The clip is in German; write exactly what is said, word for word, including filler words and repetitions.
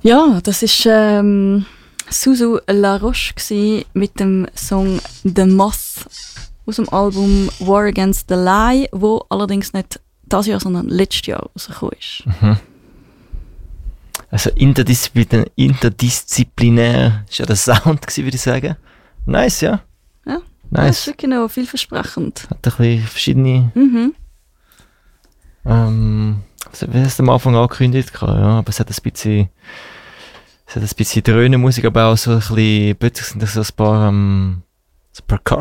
Ja, das war ähm, Suzu La Roche gsi mit dem Song «The Moth» aus dem Album «War Against the Lie», wo allerdings nicht dieses Jahr, sondern letztes Jahr rausgekommen ist. Mhm. Also interdisziplin- interdisziplinär war ja der Sound, gewesen, würde ich sagen. Nice, ja. Ja, Nice. das ist wirklich noch vielversprechend. Hat ein bisschen verschiedene... Mhm. Ähm, wie hast du am Anfang angekündigt? Ja, aber es hat ein bisschen... Es hat ein bisschen Dröhnenmusik, aber auch so ein bisschen... Plötzlich sind das so ein paar... Ähm, so Percussion